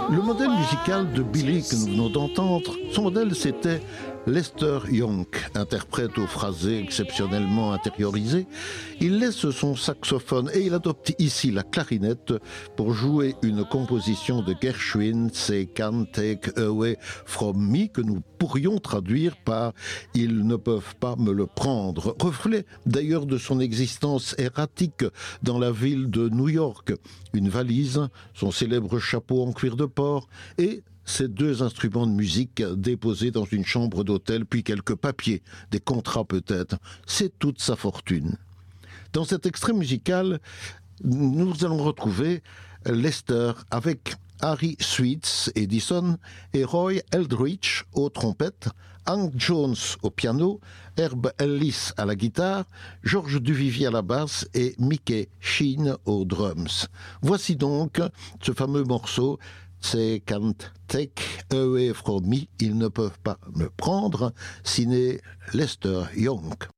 Le modèle musical de Billy que nous venons d'entendre, son modèle c'était Lester Young, interprète au phrasé exceptionnellement intériorisé. Il laisse son saxophone et il adopte ici la clarinette pour jouer une composition de Gershwin, c'est Can't Take Away From Me, que nous pourrions traduire par « Ils ne peuvent pas me le prendre », reflet d'ailleurs de son existence erratique dans la ville de New York. Une valise, son célèbre chapeau en cuir de porc et ces deux instruments de musique déposés dans une chambre d'hôtel, puis quelques papiers, des contrats peut-être. C'est toute sa fortune. Dans cet extrait musical, nous allons retrouver Lester avec Harry Sweets Edison et Roy Eldridge aux trompettes, Hank Jones au piano, Herb Ellis à la guitare, Georges Duvivier à la basse et Mickey Sheen aux drums. Voici donc ce fameux morceau, c'est Can't Take Away From Me, ils ne peuvent pas me prendre, signé Lester Young.